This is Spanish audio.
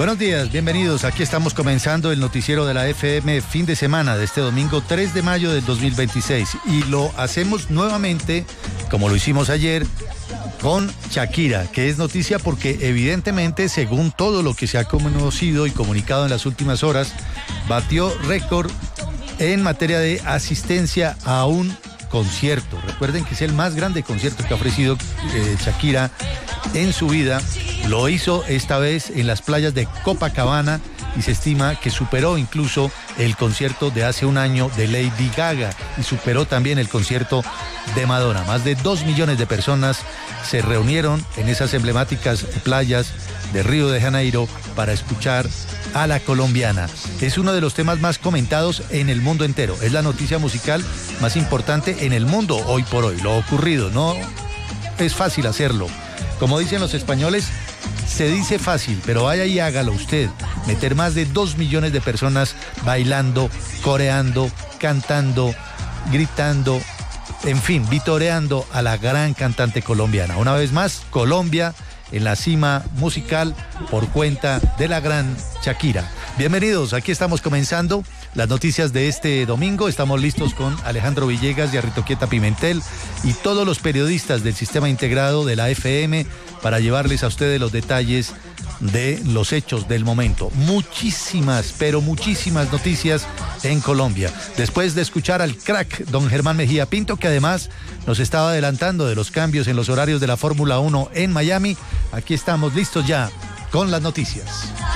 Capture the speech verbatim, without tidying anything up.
Buenos días, bienvenidos. Aquí estamos comenzando el noticiero de la F M fin de semana de este domingo tres de mayo del dos mil veintiséis. Y lo hacemos nuevamente, como lo hicimos ayer, con Shakira, que es noticia porque evidentemente, según todo lo que se ha conocido y comunicado en las últimas horas, batió récord en materia de asistencia a un concierto. Recuerden que es el más grande concierto que ha ofrecido eh, Shakira en su vida. Lo hizo esta vez en las playas de Copacabana y se estima que superó incluso el concierto de hace un año de Lady Gaga y superó también el concierto de Madonna. Más de dos millones de personas se reunieron en esas emblemáticas playas de Río de Janeiro para escuchar a la colombiana. Es uno de los temas más comentados en el mundo entero. Es la noticia musical más importante en el mundo hoy por hoy. Lo ocurrido, no es fácil hacerlo. Como dicen los españoles, se dice fácil, pero vaya y hágalo usted. Meter más de dos millones de personas bailando, coreando, cantando, gritando, en fin, vitoreando a la gran cantante colombiana. Una vez más, Colombia en la cima musical por cuenta de la gran Shakira. Bienvenidos, aquí estamos comenzando las noticias de este domingo. Estamos listos con Alejandro Villegas y Arritoquieta Pimentel y todos los periodistas del sistema integrado de la F M para llevarles a ustedes los detalles de los hechos del momento. Muchísimas, pero muchísimas noticias en Colombia. Después de escuchar al crack don Germán Mejía Pinto, que además nos estaba adelantando de los cambios en los horarios de la Fórmula uno en Miami, aquí estamos listos ya con las noticias.